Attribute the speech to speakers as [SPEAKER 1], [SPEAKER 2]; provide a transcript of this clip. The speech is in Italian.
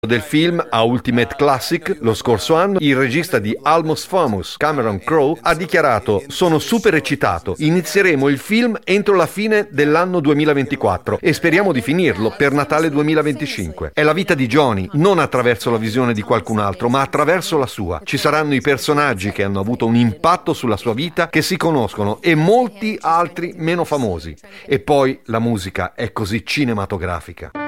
[SPEAKER 1] del film A Ultimate Classic lo scorso anno, il regista di Almost Famous, Cameron Crowe, ha dichiarato: sono super eccitato, inizieremo il film entro la fine dell'anno 2024 e speriamo di finirlo per Natale 2025. È la vita di Johnny, non attraverso la visione di qualcun altro, ma attraverso la sua. Ci saranno i personaggi che hanno avuto un impatto sulla sua vita, che si conoscono, e molti altri meno famosi. E poi la musica è così cinematografica.